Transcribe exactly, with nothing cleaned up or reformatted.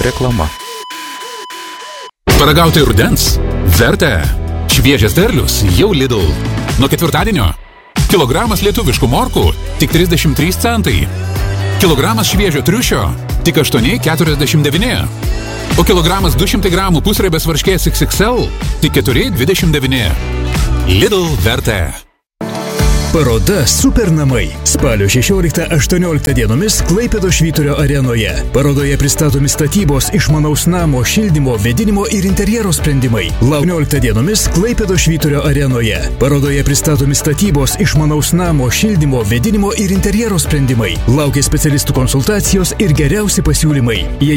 Reklama. Paragauti rudens? Verta. Šviežias derlius jau Lidl. Nuo ketvirtadienio. Kilogramas lietuviškų morkų tik trisdešimt trys centai. Kilogramas šviežio triušio tik aštuoni keturiasdešimt devyni. O kilogramas du šimtai gramų pusriebės varškės iks iks el tik keturi dvidešimt devyni. Lidl Verta. Paroda Supernamai. Spalio šešioliktą aštuonioliktą dienomis Klaipėdos Švyturio arenoje. Parodoje pristatomi statybos, išmanaus namo, šildymo, vėdinimo ir interjero sprendimai. Laukioliktą dienomis Klaipėdos Švyturio arenoje. Parodoje pristatomi statybos, išmanaus namo, šildymo, vėdinimo ir interjero sprendimai. Laukia specialistų konsultacijos ir geriausi pasiūlymai. Jei